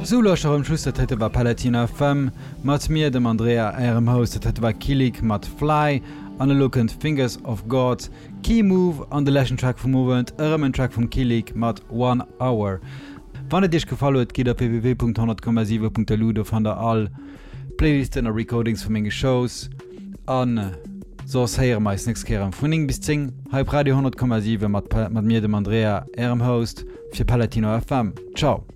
Sulocher am Schluss dat war Palatina FM, mat mir dem Andrea Erem Haus, dat war Kilik mat Fly, an the Lookend Fingers of God, Key Move an the Legend Track vom Movement, Erem Track vom Kilik mat 1 Hour. Wann et Dich gefallen huet, geht auf www.100,7.lu von der all Playlisten a Recordings von menge Shows an sos heier meist nix kehren Funing bis 10 Hype Radio 100,7 mat mir dem Andrea Erem Host für Palatino FM. Ciao.